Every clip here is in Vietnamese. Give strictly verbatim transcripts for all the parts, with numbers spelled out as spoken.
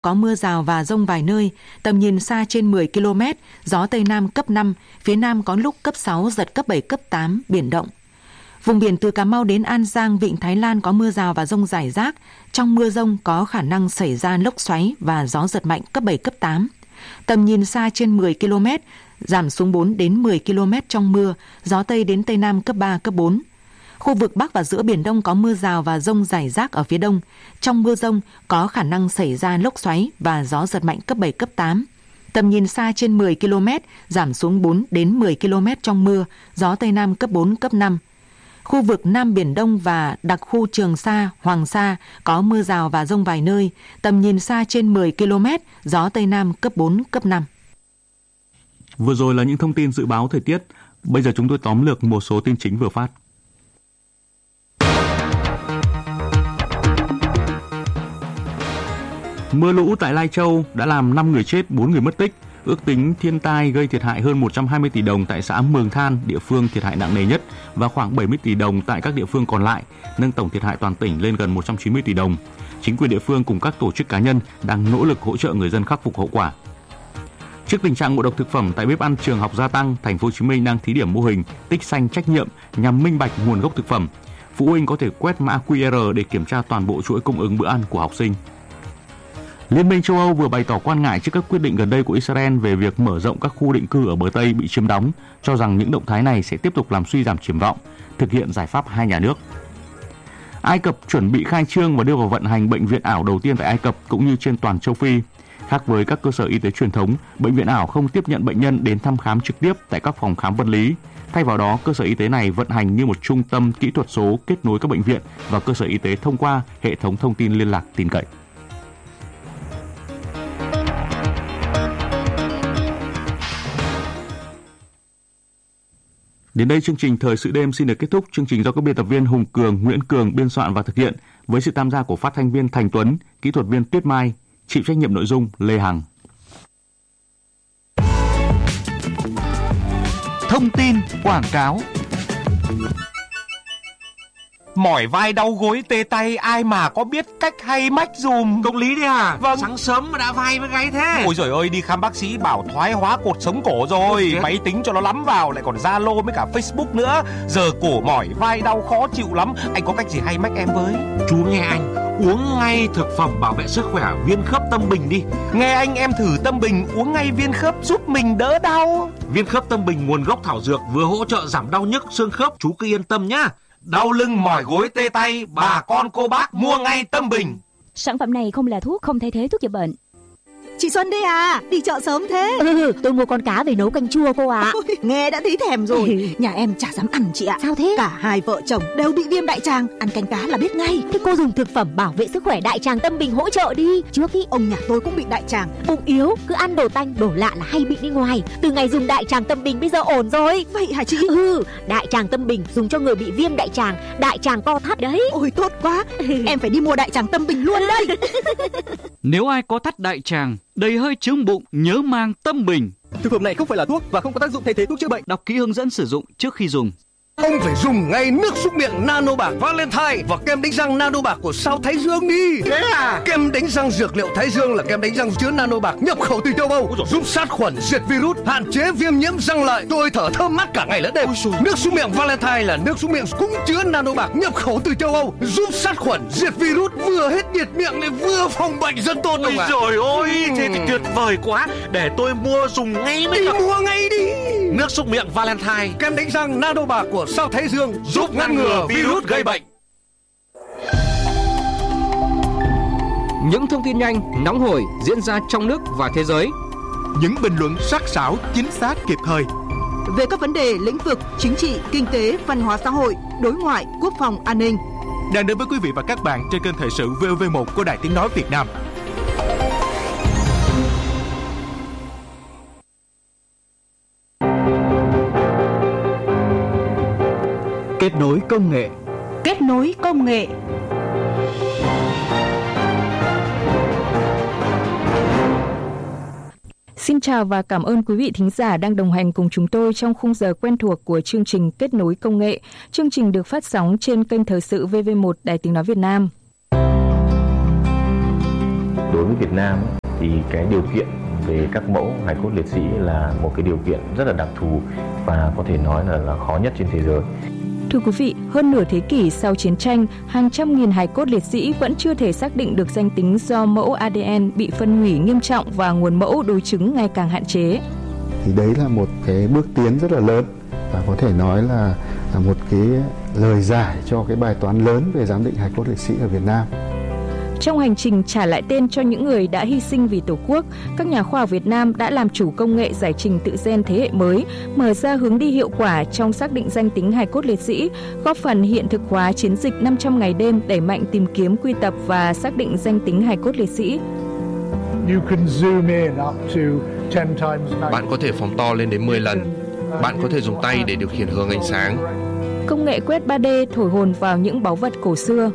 có mưa rào và dông vài nơi, tầm nhìn xa trên mười ki lô mét, gió Tây Nam cấp năm, phía Nam có lúc cấp sáu, giật cấp bảy, cấp tám, biển động. Vùng biển từ Cà Mau đến An Giang, Vịnh Thái Lan có mưa rào và dông rải rác. Trong mưa dông có khả năng xảy ra lốc xoáy và gió giật mạnh cấp bảy, cấp tám. Tầm nhìn xa trên mười ki lô mét, giảm xuống bốn đến mười ki lô mét trong mưa, gió Tây đến Tây Nam cấp ba, cấp bốn. Khu vực Bắc và giữa Biển Đông có mưa rào và dông rải rác ở phía Đông. Trong mưa dông có khả năng xảy ra lốc xoáy và gió giật mạnh cấp bảy, cấp tám. Tầm nhìn xa trên mười ki lô mét, giảm xuống bốn đến mười ki lô mét trong mưa, gió Tây Nam cấp bốn, cấp năm. Khu vực Nam Biển Đông và đặc khu Trường Sa, Hoàng Sa có mưa rào và dông vài nơi, tầm nhìn xa trên mười ki lô mét, gió Tây Nam cấp bốn, cấp năm. Vừa rồi là những thông tin dự báo thời tiết. Bây giờ chúng tôi tóm lược một số tin chính vừa phát. Mưa lũ tại Lai Châu đã làm năm người chết, bốn người mất tích. Ước tính thiên tai gây thiệt hại hơn một trăm hai mươi tỷ đồng tại xã Mường Than, địa phương thiệt hại nặng nề nhất, và khoảng bảy mươi tỷ đồng tại các địa phương còn lại, nâng tổng thiệt hại toàn tỉnh lên gần một trăm chín mươi tỷ đồng. Chính quyền địa phương cùng các tổ chức cá nhân đang nỗ lực hỗ trợ người dân khắc phục hậu quả. Trước tình trạng ngộ độc thực phẩm tại bếp ăn trường học gia tăng, Thành phố Hồ Chí Minh đang thí điểm mô hình tích xanh trách nhiệm nhằm minh bạch nguồn gốc thực phẩm. Phụ huynh có thể quét mã quy rờ để kiểm tra toàn bộ chuỗi cung ứng bữa ăn của học sinh. Liên minh châu Âu vừa bày tỏ quan ngại trước các quyết định gần đây của Israel về việc mở rộng các khu định cư ở bờ Tây bị chiếm đóng, cho rằng những động thái này sẽ tiếp tục làm suy giảm triển vọng thực hiện giải pháp hai nhà nước. Ai Cập chuẩn bị khai trương và đưa vào vận hành bệnh viện ảo đầu tiên tại Ai Cập cũng như trên toàn châu Phi. Khác với các cơ sở y tế truyền thống, bệnh viện ảo không tiếp nhận bệnh nhân đến thăm khám trực tiếp tại các phòng khám vật lý. Thay vào đó, cơ sở y tế này vận hành như một trung tâm kỹ thuật số kết nối các bệnh viện và cơ sở y tế thông qua hệ thống thông tin liên lạc tin cậy. Đến đây chương trình Thời sự đêm xin được kết thúc. Chương trình do các biên tập viên Hùng Cường, Nguyễn Cường biên soạn và thực hiện với sự tham gia của phát thanh viên Thành Tuấn, kỹ thuật viên Tuyết Mai, chịu trách nhiệm nội dung Lê Hằng. Thông tin quảng cáo. Mỏi vai đau gối tê tay ai mà có biết cách hay mách dùm. Công lý đấy à? Vâng. Sáng sớm mà đã vai với gáy thế. Ôi giời ơi, đi khám bác sĩ bảo thoái hóa cột sống cổ rồi. Máy tính cho nó lắm vào, lại còn Zalo với cả Facebook nữa. Giờ cổ mỏi vai đau khó chịu lắm. Anh có cách gì hay mách em với? Chú nghe anh, uống ngay thực phẩm bảo vệ sức khỏe Viên Khớp Tâm Bình đi. Nghe anh, em thử Tâm Bình uống ngay viên khớp giúp mình đỡ đau. Viên Khớp Tâm Bình nguồn gốc thảo dược, vừa hỗ trợ giảm đau nhức xương khớp, chú cứ yên tâm nhá. Đau lưng mỏi gối tê tay, bà con cô bác mua ngay Tâm Bình. Sản phẩm này không là thuốc, không thay thế thuốc chữa bệnh. Chị Xuân đây à, đi chợ sớm thế. Ừ, tôi mua con cá về nấu canh chua cô ạ. À. Ôi, nghe đã thấy thèm rồi. Nhà em chả dám ăn chị ạ. Sao thế? Cả hai vợ chồng đều bị viêm đại tràng, ăn canh cá là biết ngay. Thế cô dùng thực phẩm bảo vệ sức khỏe đại tràng Tâm Bình hỗ trợ đi. Trước ý ông nhà tôi cũng bị đại tràng. Bụng yếu, cứ ăn đồ tanh, đồ lạ là hay bị đi ngoài. Từ ngày dùng đại tràng Tâm Bình bây giờ ổn rồi. Vậy hả chị? Ừ, đại tràng Tâm Bình dùng cho người bị viêm đại tràng, đại tràng co thắt đấy. Ôi tốt quá, em phải đi mua đại tràng Tâm Bình luôn đây. Nếu ai có thắt đại tràng, đầy hơi chướng bụng, nhớ mang Tâm Bình. Thực phẩm này không phải là thuốc và không có tác dụng thay thế thuốc chữa bệnh. Đọc kỹ hướng dẫn sử dụng trước khi dùng. Ông phải dùng ngay nước súc miệng Nano Bạc Valentine và kem đánh răng Nano Bạc của Sao Thái Dương đi. Thế à? Kem đánh răng dược liệu Thái Dương là kem đánh răng chứa Nano Bạc nhập khẩu từ châu Âu, giúp sát khuẩn, diệt virus, hạn chế viêm nhiễm răng lợi, tôi thở thơm mát cả ngày lẫn đêm. Nước súc miệng Valentine là nước súc miệng cũng chứa Nano Bạc nhập khẩu từ châu Âu, giúp sát khuẩn, diệt virus, vừa hết nhiệt miệng lại vừa phòng bệnh rất tốt. Ôi trời ơi, thế thì tuyệt vời quá. Để tôi mua dùng ngay mới được. Đi mua ngay đi. Nước súc miệng Valentine, kem đánh răng Nano Bạc của Sao Thái Dương giúp ngăn ngừa virus gây bệnh. Những thông tin nhanh, nóng hổi diễn ra trong nước và thế giới. Những bình luận sắc sảo, chính xác, kịp thời về các vấn đề lĩnh vực chính trị, kinh tế, văn hóa xã hội, đối ngoại, quốc phòng, an ninh. Đang đến với quý vị và các bạn trên kênh Thời sự vê o vê một của Đài Tiếng nói Việt Nam. Kết nối công nghệ. Kết nối công nghệ. Xin chào và cảm ơn quý vị thính giả đang đồng hành cùng chúng tôi trong khung giờ quen thuộc của chương trình Kết nối công nghệ. Chương trình được phát sóng trên kênh Thời sự vê vê một Đài Tiếng nói Việt Nam. Đối với Việt Nam thì cái điều kiện về các mẫu hài cốt liệt sĩ là một cái điều kiện rất là đặc thù và có thể nói là, là khó nhất trên thế giới. Thưa quý vị, hơn nửa thế kỷ sau chiến tranh, hàng trăm nghìn hài cốt liệt sĩ vẫn chưa thể xác định được danh tính do mẫu a đê en bị phân hủy nghiêm trọng và nguồn mẫu đối chứng ngày càng hạn chế. Thì đấy là một cái bước tiến rất là lớn và có thể nói là, là một cái lời giải cho cái bài toán lớn về giám định hài cốt liệt sĩ ở Việt Nam. Trong hành trình trả lại tên cho những người đã hy sinh vì Tổ quốc, các nhà khoa học Việt Nam đã làm chủ công nghệ giải trình tự gen thế hệ mới, mở ra hướng đi hiệu quả trong xác định danh tính hài cốt liệt sĩ, góp phần hiện thực hóa chiến dịch năm trăm ngày đêm đẩy mạnh tìm kiếm, quy tập và xác định danh tính hài cốt liệt sĩ. Bạn có thể phóng to lên đến mười lần. Bạn có thể dùng tay để điều khiển hướng ánh sáng. Công nghệ quét ba D thổi hồn vào những báu vật cổ xưa.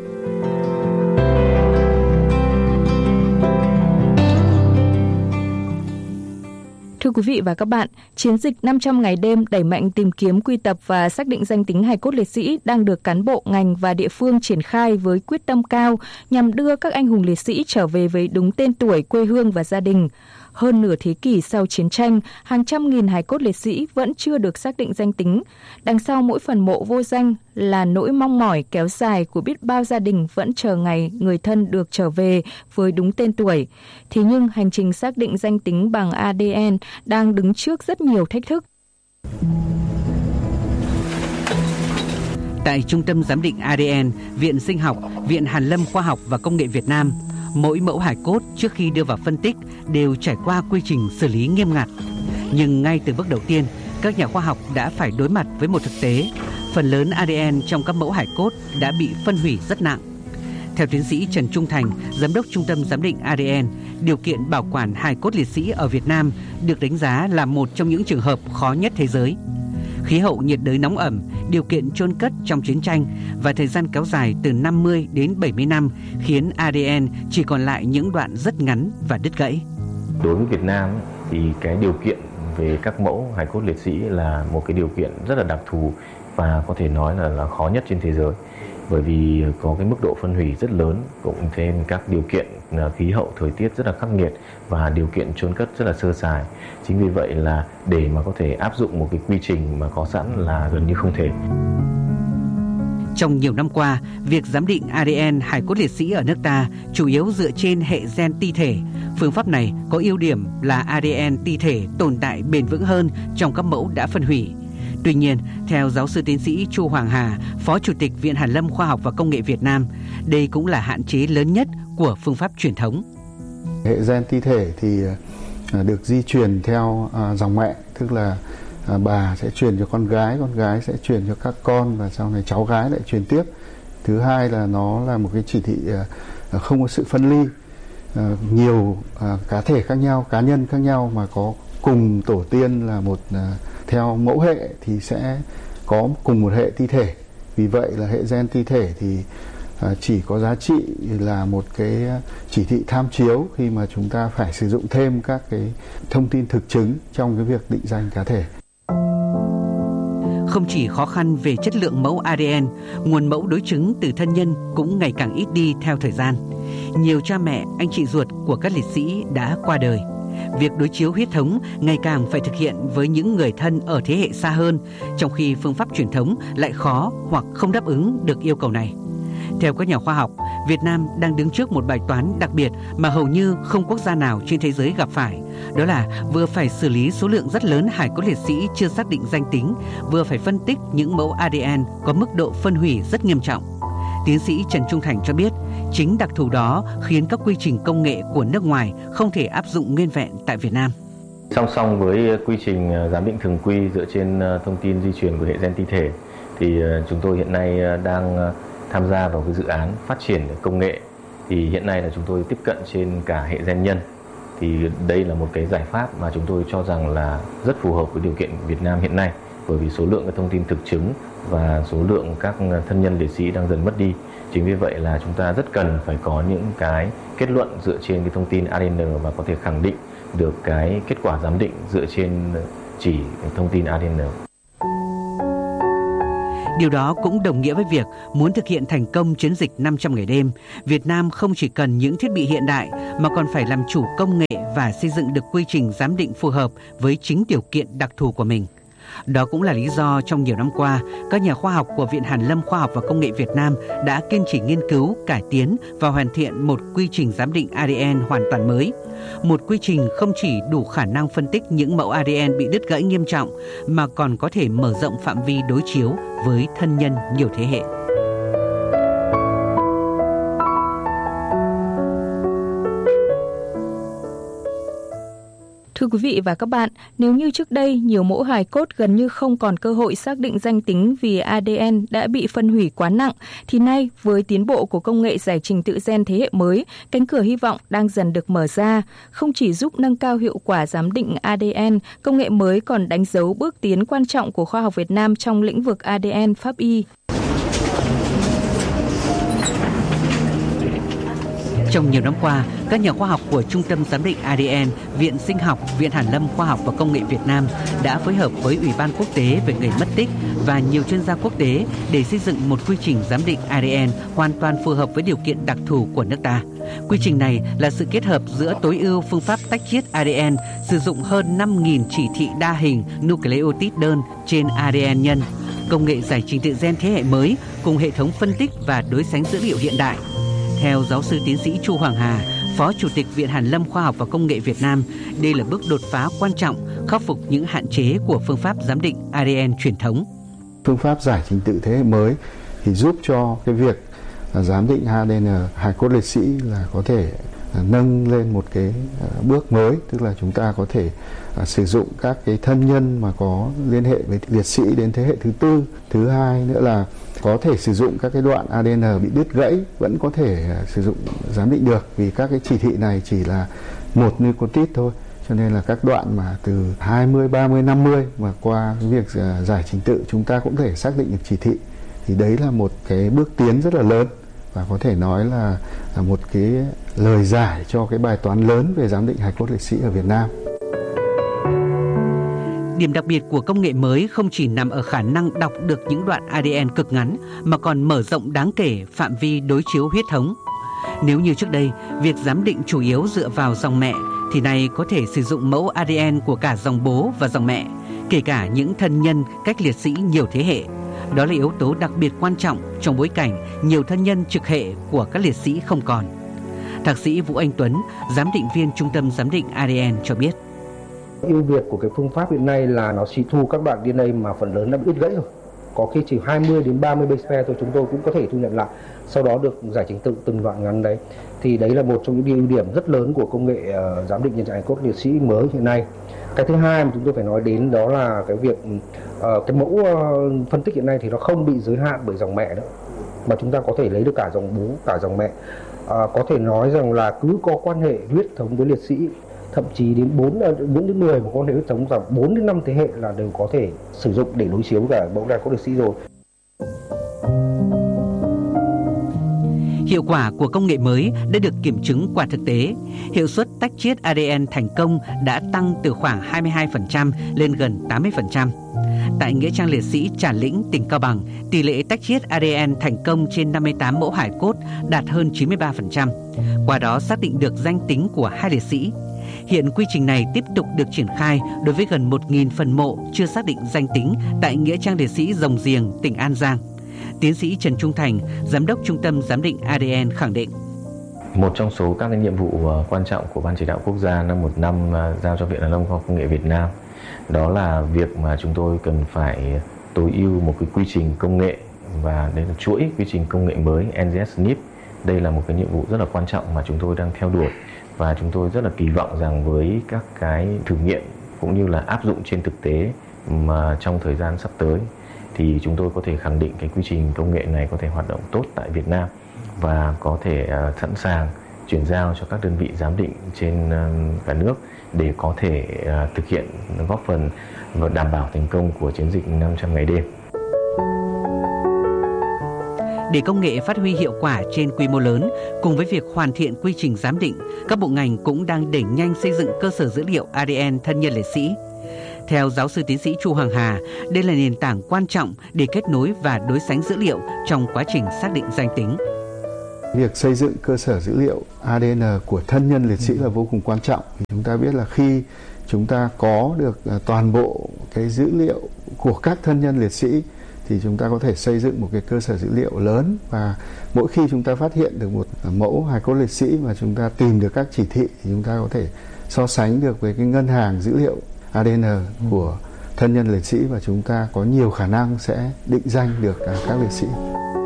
Thưa quý vị và các bạn, chiến dịch năm trăm ngày đêm đẩy mạnh tìm kiếm, quy tập và xác định danh tính hài cốt liệt sĩ đang được cán bộ, ngành và địa phương triển khai với quyết tâm cao nhằm đưa các anh hùng liệt sĩ trở về với đúng tên tuổi, quê hương và gia đình. Hơn nửa thế kỷ sau chiến tranh, hàng trăm nghìn hài cốt liệt sĩ vẫn chưa được xác định danh tính. Đằng sau mỗi phần mộ vô danh là nỗi mong mỏi kéo dài của biết bao gia đình vẫn chờ ngày người thân được trở về với đúng tên tuổi. Thế nhưng hành trình xác định danh tính bằng a đê en đang đứng trước rất nhiều thách thức. Tại Trung tâm Giám định a đê en, Viện Sinh học, Viện Hàn lâm Khoa học và Công nghệ Việt Nam, mỗi mẫu hài cốt trước khi đưa vào phân tích đều trải qua quy trình xử lý nghiêm ngặt. Nhưng ngay từ bước đầu tiên, các nhà khoa học đã phải đối mặt với một thực tế. Phần lớn a đê en trong các mẫu hài cốt đã bị phân hủy rất nặng. Theo tiến sĩ Trần Trung Thành, Giám đốc Trung tâm Giám định a đê en, điều kiện bảo quản hài cốt liệt sĩ ở Việt Nam được đánh giá là một trong những trường hợp khó nhất thế giới. Khí hậu nhiệt đới nóng ẩm, điều kiện chôn cất trong chiến tranh và thời gian kéo dài từ năm mươi đến bảy mươi năm khiến a đê en chỉ còn lại những đoạn rất ngắn và đứt gãy. Đối với Việt Nam thì cái điều kiện về các mẫu hài cốt liệt sĩ là một cái điều kiện rất là đặc thù và có thể nói là, là khó nhất trên thế giới. Bởi vì có cái mức độ phân hủy rất lớn, cộng thêm các điều kiện khí hậu thời tiết rất là khắc nghiệt và điều kiện chôn cất rất là sơ sài. Chính vì vậy là để mà có thể áp dụng một cái quy trình mà có sẵn là gần như không thể. Trong nhiều năm qua, việc giám định a đê en hài cốt liệt sĩ ở nước ta chủ yếu dựa trên hệ gen ti thể. Phương pháp này có ưu điểm là a đê en ti thể tồn tại bền vững hơn trong các mẫu đã phân hủy. Tuy nhiên, theo giáo sư tiến sĩ Chu Hoàng Hà, Phó Chủ tịch Viện Hàn lâm Khoa học và Công nghệ Việt Nam, đây cũng là hạn chế lớn nhất của phương pháp truyền thống. Hệ gen ti thể thì được di truyền theo dòng mẹ, tức là bà sẽ truyền cho con gái, con gái sẽ truyền cho các con và sau này cháu gái lại truyền tiếp. Thứ hai là nó là một cái chỉ thị không có sự phân ly, nhiều cá thể khác nhau, cá nhân khác nhau mà có cùng tổ tiên là một theo mẫu hệ thì sẽ có cùng một hệ ti thể. Vì vậy là hệ gen ti thể thì chỉ có giá trị là một cái chỉ thị tham chiếu khi mà chúng ta phải sử dụng thêm các cái thông tin thực chứng trong cái việc định danh cá thể. Không chỉ khó khăn về chất lượng mẫu a đê en, nguồn mẫu đối chứng từ thân nhân cũng ngày càng ít đi theo thời gian. Nhiều cha mẹ, anh chị ruột của các liệt sĩ đã qua đời. Việc đối chiếu huyết thống ngày càng phải thực hiện với những người thân ở thế hệ xa hơn, trong khi phương pháp truyền thống lại khó hoặc không đáp ứng được yêu cầu này. Theo các nhà khoa học, Việt Nam đang đứng trước một bài toán đặc biệt mà hầu như không quốc gia nào trên thế giới gặp phải. Đó là vừa phải xử lý số lượng rất lớn hài cốt liệt sĩ chưa xác định danh tính, vừa phải phân tích những mẫu a đê en có mức độ phân hủy rất nghiêm trọng. Tiến sĩ Trần Trung Thành cho biết, chính đặc thù đó khiến các quy trình công nghệ của nước ngoài không thể áp dụng nguyên vẹn tại Việt Nam. Song song với quy trình giám định thường quy dựa trên thông tin di truyền của hệ gen ti thể, thì chúng tôi hiện nay đang tham gia vào cái dự án phát triển công nghệ. Thì hiện nay là chúng tôi tiếp cận trên cả hệ gen nhân. Thì đây là một cái giải pháp mà chúng tôi cho rằng là rất phù hợp với điều kiện Việt Nam hiện nay, bởi vì số lượng cái thông tin thực chứng và số lượng các thân nhân liệt sĩ đang dần mất đi. Chính vì vậy là chúng ta rất cần phải có những cái kết luận dựa trên cái thông tin a đê en và có thể khẳng định được cái kết quả giám định dựa trên chỉ thông tin a đê en. Điều đó cũng đồng nghĩa với việc muốn thực hiện thành công chiến dịch năm trăm ngày đêm, Việt Nam không chỉ cần những thiết bị hiện đại mà còn phải làm chủ công nghệ và xây dựng được quy trình giám định phù hợp với chính điều kiện đặc thù của mình. Đó cũng là lý do trong nhiều năm qua, các nhà khoa học của Viện Hàn lâm Khoa học và Công nghệ Việt Nam đã kiên trì nghiên cứu, cải tiến và hoàn thiện một quy trình giám định a đê en hoàn toàn mới. Một quy trình không chỉ đủ khả năng phân tích những mẫu a đê en bị đứt gãy nghiêm trọng mà còn có thể mở rộng phạm vi đối chiếu với thân nhân nhiều thế hệ. Thưa quý vị và các bạn, nếu như trước đây nhiều mẫu hài cốt gần như không còn cơ hội xác định danh tính vì a đê en đã bị phân hủy quá nặng, thì nay với tiến bộ của công nghệ giải trình tự gen thế hệ mới, cánh cửa hy vọng đang dần được mở ra. Không chỉ giúp nâng cao hiệu quả giám định a đê en, công nghệ mới còn đánh dấu bước tiến quan trọng của khoa học Việt Nam trong lĩnh vực a đê en pháp y. Trong nhiều năm qua, các nhà khoa học của Trung tâm Giám định a đê en, Viện Sinh học, Viện Hàn lâm Khoa học và Công nghệ Việt Nam đã phối hợp với Ủy ban Quốc tế về người mất tích và nhiều chuyên gia quốc tế để xây dựng một quy trình giám định a đê en hoàn toàn phù hợp với điều kiện đặc thù của nước ta. Quy trình này là sự kết hợp giữa tối ưu phương pháp tách chiết a đê en sử dụng hơn năm nghìn chỉ thị đa hình nucleotide đơn trên a đê en nhân, công nghệ giải trình tự gen thế hệ mới cùng hệ thống phân tích và đối sánh dữ liệu hiện đại. Theo giáo sư tiến sĩ Chu Hoàng Hà, Phó Chủ tịch Viện Hàn lâm Khoa học và Công nghệ Việt Nam, đây là bước đột phá quan trọng khắc phục những hạn chế của phương pháp giám định a đê en truyền thống. Phương pháp giải trình tự thế hệ mới thì giúp cho cái việc giám định a đê en hài cốt liệt sĩ là có thể nâng lên một cái bước mới, tức là chúng ta có thể sử dụng các cái thân nhân mà có liên hệ với liệt sĩ đến thế hệ thứ tư. Thứ hai nữa là có thể sử dụng các cái đoạn a đê en bị đứt gãy vẫn có thể sử dụng giám định được, vì các cái chỉ thị này chỉ là một nucleotide thôi, cho nên là các đoạn mà từ hai mươi, ba mươi, năm mươi mà qua cái việc giải trình tự chúng ta cũng có thể xác định được chỉ thị, thì đấy là một cái bước tiến rất là lớn và có thể nói là một cái lời giải cho cái bài toán lớn về giám định hài cốt liệt sĩ ở Việt Nam. Điểm đặc biệt của công nghệ mới không chỉ nằm ở khả năng đọc được những đoạn a đê en cực ngắn mà còn mở rộng đáng kể phạm vi đối chiếu huyết thống. Nếu như trước đây, việc giám định chủ yếu dựa vào dòng mẹ, thì nay có thể sử dụng mẫu a đê en của cả dòng bố và dòng mẹ, kể cả những thân nhân cách liệt sĩ nhiều thế hệ. Đó là yếu tố đặc biệt quan trọng trong bối cảnh nhiều thân nhân trực hệ của các liệt sĩ không còn. Thạc sĩ Vũ Anh Tuấn, giám định viên Trung tâm Giám định a đê en cho biết. Ưu việt của cái phương pháp hiện nay là nó chỉ thu các đoạn đê en a mà phần lớn đã bị đứt gãy rồi. Có khi chỉ hai mươi đến ba mươi base pair thôi chúng tôi cũng có thể thu nhận lại, sau đó được giải trình tự từng đoạn ngắn đấy. Thì đấy là một trong những ưu điểm rất lớn của công nghệ uh, giám định nhận dạng hài cốt liệt sĩ mới hiện nay. Cái thứ hai mà chúng tôi phải nói đến đó là cái việc uh, cái mẫu uh, phân tích hiện nay thì nó không bị giới hạn bởi dòng mẹ nữa, mà chúng ta có thể lấy được cả dòng bố, cả dòng mẹ. Uh, có thể nói rằng là cứ có quan hệ huyết thống với liệt sĩ, thậm chí đến bốn đến mười mà có thể huyết thống rằng bốn đến năm thế hệ là đều có thể sử dụng để đối chiếu cả mẫu hài cốt liệt sĩ rồi. Hiệu quả của công nghệ mới đã được kiểm chứng qua thực tế. Hiệu suất tách chiết a đê en thành công đã tăng từ khoảng hai mươi hai phần trăm lên gần tám mươi phần trăm. Tại Nghĩa trang liệt sĩ Trà Lĩnh, tỉnh Cao Bằng, tỷ lệ tách chiết a đê en thành công trên năm mươi tám mẫu hài cốt đạt hơn chín mươi ba phần trăm. Qua đó xác định được danh tính của hai liệt sĩ. Hiện quy trình này tiếp tục được triển khai đối với gần một nghìn phần mộ chưa xác định danh tính tại Nghĩa trang liệt sĩ Rồng Giềng, tỉnh An Giang. Tiến sĩ Trần Trung Thành, Giám đốc Trung tâm Giám định a đê en khẳng định. Một trong số các cái nhiệm vụ quan trọng của Ban Chỉ đạo Quốc gia năm một năm giao cho Viện Hàn lâm Khoa học Công nghệ Việt Nam, đó là việc mà chúng tôi cần phải tối ưu một cái quy trình công nghệ, và đây là chuỗi quy trình công nghệ mới en giê ét en i pê. Đây là một cái nhiệm vụ rất là quan trọng mà chúng tôi đang theo đuổi, và chúng tôi rất là kỳ vọng rằng với các cái thử nghiệm cũng như là áp dụng trên thực tế mà trong thời gian sắp tới thì chúng tôi có thể khẳng định cái quy trình công nghệ này có thể hoạt động tốt tại Việt Nam và có thể uh, sẵn sàng chuyển giao cho các đơn vị giám định trên uh, cả nước để có thể uh, thực hiện góp phần và đảm bảo thành công của chiến dịch năm trăm ngày đêm. Để công nghệ phát huy hiệu quả trên quy mô lớn, cùng với việc hoàn thiện quy trình giám định, các bộ ngành cũng đang đẩy nhanh xây dựng cơ sở dữ liệu a đê en thân nhân liệt sĩ. Theo giáo sư tiến sĩ Chu Hoàng Hà, đây là nền tảng quan trọng để kết nối và đối sánh dữ liệu trong quá trình xác định danh tính. Việc xây dựng cơ sở dữ liệu a đê en của thân nhân liệt sĩ là vô cùng quan trọng. Chúng ta biết là khi chúng ta có được toàn bộ cái dữ liệu của các thân nhân liệt sĩ thì chúng ta có thể xây dựng một cái cơ sở dữ liệu lớn, và mỗi khi chúng ta phát hiện được một mẫu hài cốt liệt sĩ mà chúng ta tìm được các chỉ thị thì chúng ta có thể so sánh được với cái ngân hàng dữ liệu a đê en của thân nhân liệt sĩ, và chúng ta có nhiều khả năng sẽ định danh được các liệt sĩ.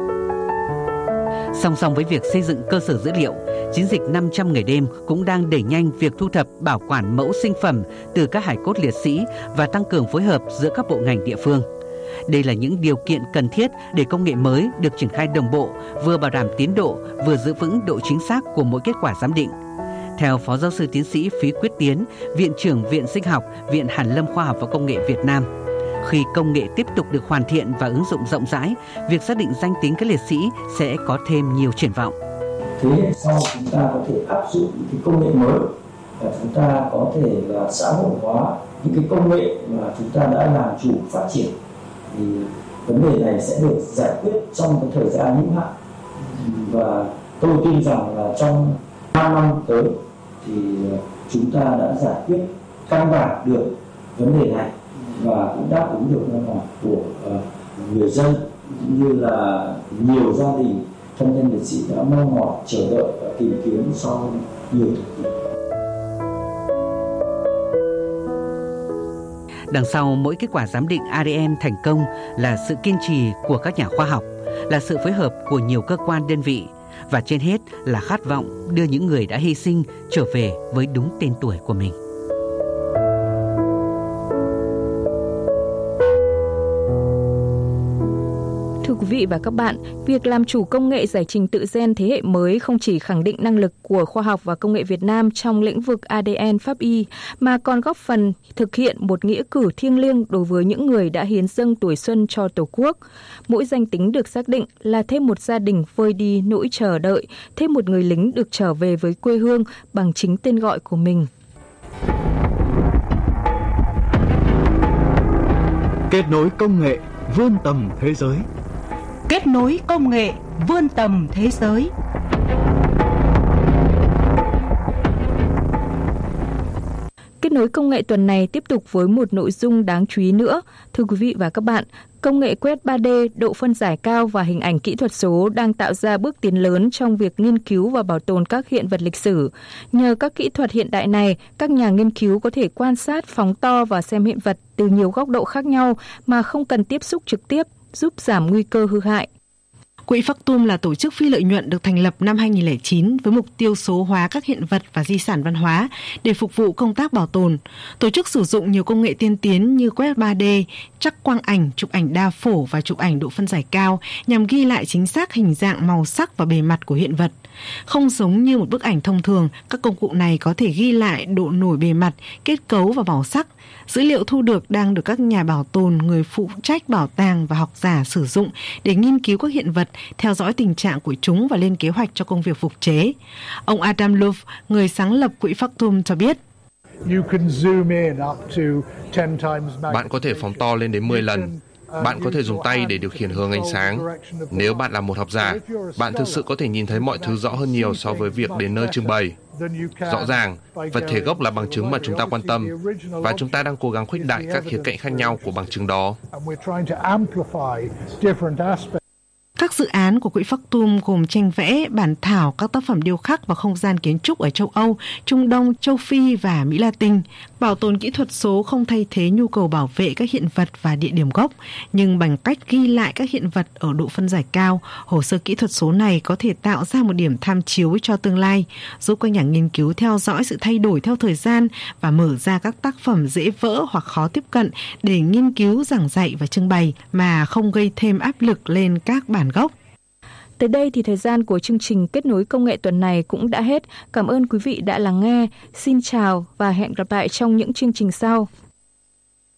Song song với việc xây dựng cơ sở dữ liệu, chiến dịch năm trăm ngày đêm cũng đang đẩy nhanh việc thu thập, bảo quản mẫu sinh phẩm từ các hài cốt liệt sĩ và tăng cường phối hợp giữa các bộ ngành địa phương. Đây là những điều kiện cần thiết để công nghệ mới được triển khai đồng bộ, vừa bảo đảm tiến độ, vừa giữ vững độ chính xác của mỗi kết quả giám định. Theo Phó Giáo sư Tiến sĩ Phí Quyết Tiến, Viện trưởng Viện Sinh học, Viện Hàn lâm Khoa học và Công nghệ Việt Nam, khi công nghệ tiếp tục được hoàn thiện và ứng dụng rộng rãi, việc xác định danh tính các liệt sĩ sẽ có thêm nhiều triển vọng. Thế hệ sau chúng ta có thể áp dụng những cái công nghệ mới và chúng ta có thể là xã hội hóa những cái công nghệ mà chúng ta đã làm chủ phát triển, thì vấn đề này sẽ được giải quyết trong cái thời gian hữu hạn, và tôi tin rằng là trong năm năm tới thì chúng ta đã giải quyết căn bản được vấn đề này và cũng đáp ứng được mong mỏi của người dân, cũng như là nhiều gia đình thân nhân liệt sĩ đã mong mỏi chờ đợi và tìm kiếm sau nhiều thập kỷ. Đằng sau mỗi kết quả giám định a đê en thành công là sự kiên trì của các nhà khoa học, là sự phối hợp của nhiều cơ quan đơn vị, và trên hết là khát vọng đưa những người đã hy sinh trở về với đúng tên tuổi của mình. Thưa quý vị và các bạn, việc làm chủ công nghệ giải trình tự gen thế hệ mới không chỉ khẳng định năng lực của khoa học và công nghệ Việt Nam trong lĩnh vực a đê en pháp y, mà còn góp phần thực hiện một nghĩa cử thiêng liêng đối với những người đã hiến dâng tuổi xuân cho Tổ quốc. Mỗi danh tính được xác định là thêm một gia đình vơi đi nỗi chờ đợi, thêm một người lính được trở về với quê hương bằng chính tên gọi của mình. Kết nối công nghệ vươn tầm thế giới. Kết nối công nghệ vươn tầm thế giới. Kết nối công nghệ tuần này tiếp tục với một nội dung đáng chú ý nữa. Thưa quý vị và các bạn, công nghệ quét ba D, độ phân giải cao và hình ảnh kỹ thuật số đang tạo ra bước tiến lớn trong việc nghiên cứu và bảo tồn các hiện vật lịch sử. Nhờ các kỹ thuật hiện đại này, các nhà nghiên cứu có thể quan sát, phóng to và xem hiện vật từ nhiều góc độ khác nhau mà không cần tiếp xúc trực tiếp, giúp giảm nguy cơ hư hại. Quỹ Factum là tổ chức phi lợi nhuận được thành lập năm hai nghìn không trăm lẻ chín với mục tiêu số hóa các hiện vật và di sản văn hóa để phục vụ công tác bảo tồn. Tổ chức sử dụng nhiều công nghệ tiên tiến như quét ba D, trắc quang ảnh, chụp ảnh đa phổ và chụp ảnh độ phân giải cao nhằm ghi lại chính xác hình dạng, màu sắc và bề mặt của hiện vật. Không giống như một bức ảnh thông thường, các công cụ này có thể ghi lại độ nổi bề mặt, kết cấu và màu sắc. Dữ liệu thu được đang được các nhà bảo tồn, người phụ trách bảo tàng và học giả sử dụng để nghiên cứu các hiện vật, theo dõi tình trạng của chúng và lên kế hoạch cho công việc phục chế. Ông Adam Love, người sáng lập Quỹ Factum cho biết. Bạn có thể phóng to lên đến mười lần. Bạn có thể dùng tay để điều khiển hướng ánh sáng. Nếu bạn là một học giả, bạn thực sự có thể nhìn thấy mọi thứ rõ hơn nhiều so với việc đến nơi trưng bày. Rõ ràng, vật thể gốc là bằng chứng mà chúng ta quan tâm, và chúng ta đang cố gắng khuếch đại các khía cạnh khác nhau của bằng chứng đó. Các dự án của Quỹ Factum gồm tranh vẽ, bản thảo, các tác phẩm điêu khắc và không gian kiến trúc ở châu Âu, Trung Đông, châu Phi và Mỹ Latin. Bảo tồn kỹ thuật số không thay thế nhu cầu bảo vệ các hiện vật và địa điểm gốc, nhưng bằng cách ghi lại các hiện vật ở độ phân giải cao, hồ sơ kỹ thuật số này có thể tạo ra một điểm tham chiếu cho tương lai, giúp các nhà nghiên cứu theo dõi sự thay đổi theo thời gian và mở ra các tác phẩm dễ vỡ hoặc khó tiếp cận để nghiên cứu, giảng dạy và trưng bày mà không gây thêm áp lực lên các bản gốc. Tới đây thì thời gian của chương trình Kết nối công nghệ tuần này cũng đã hết. Cảm ơn quý vị đã lắng nghe. Xin chào và hẹn gặp lại trong những chương trình sau.